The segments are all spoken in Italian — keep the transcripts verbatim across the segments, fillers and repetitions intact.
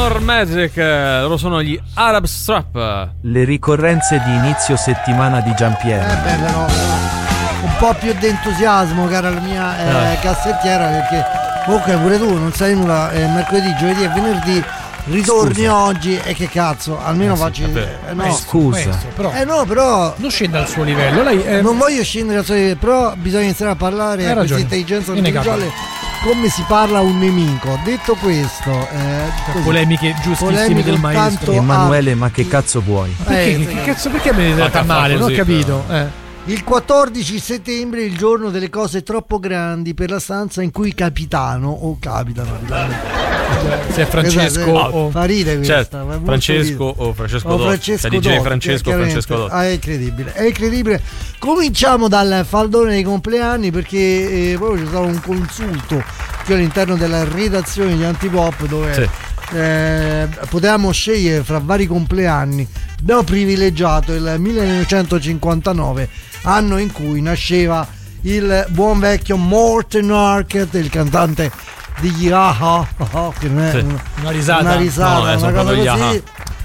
Honor Magic, loro sono gli Arab Strap. Le ricorrenze di inizio settimana di Giampiero. Eh beh, però un po' più di entusiasmo, cara la mia eh, cassettiera, perché comunque pure tu non sai nulla, eh, mercoledì, giovedì e venerdì ritorni. Scusa. Oggi e che cazzo, almeno eh sì, facci eh, no. eh, scusa Questo, però, eh no però non scenda al suo livello. Lei è... non voglio scendere al suo livello, però bisogna iniziare a parlare a questa intelligenza artificiale come si parla a un nemico. Detto questo, eh, polemiche giustissime del maestro Emanuele, ma che cazzo vuoi? Perché, eh, che, che cazzo, perché mi tratta male? Non ho capito. Eh. Il quattordici settembre è il giorno delle cose troppo grandi per la stanza in cui capitano o capitano. Se è Francesco o fa ride questa, certo, Francesco o Francesco o Dotti. Francesco D J Dotti, Francesco o Francesco Dotti. Ah, è incredibile, è incredibile. Cominciamo dal faldone dei compleanni, perché eh, poi c'è stato un consulto qui all'interno della redazione di Antipop dove sì. eh, potevamo scegliere fra vari compleanni. Abbiamo privilegiato il millenovecentocinquantanove, anno in cui nasceva il buon vecchio Morten Harket, il cantante di Yaha, che non è sì. una, una risata, una, risata, no, una cosa così. Yaha.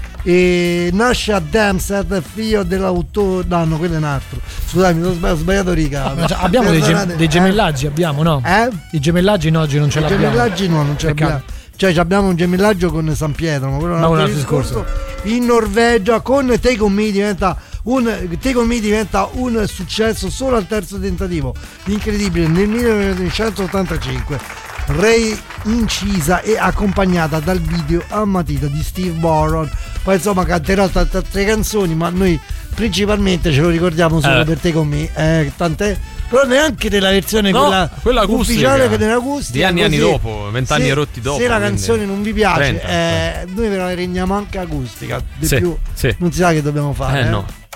E nasce a Damset, figlio dell'autore. No, no, quello è un altro. Scusami, ho sbagliato, ho sbagliato riga. No, cioè, abbiamo dei, gem- dei gemellaggi, eh? abbiamo, no? Eh? I gemellaggi no, oggi non ce I l'abbiamo. I gemellaggi no, non ce l'abbiamo. Cioè abbiamo un gemellaggio con San Pietro, ma quello è un altro discorso. In Norvegia con Take On Me diventa un Take On Me diventa un successo solo al terzo tentativo. Incredibile, nel millenovecentottantacinque reincisa e accompagnata dal video a matita di Steve Boron. Poi insomma canterà tante altre canzoni, ma noi principalmente ce lo ricordiamo solo eh. per Take On Me, eh, tant'è. Però neanche nella versione no, quella, quella ufficiale, che nell'acustica di anni così, anni dopo, vent'anni rotti dopo. Se la canzone non vi piace, trenta, eh, noi ve la rendiamo anche acustica. Di sì, più sì. non si sa che dobbiamo fare. Eh, eh. no.